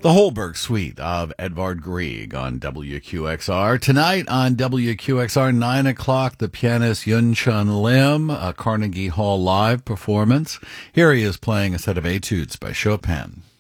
The Holberg Suite of Edvard Grieg on WQXR. Tonight on WQXR, 9 o'clock, the pianist Yun Chun Lim, a Carnegie Hall live performance. Here he is playing a set of etudes by Chopin.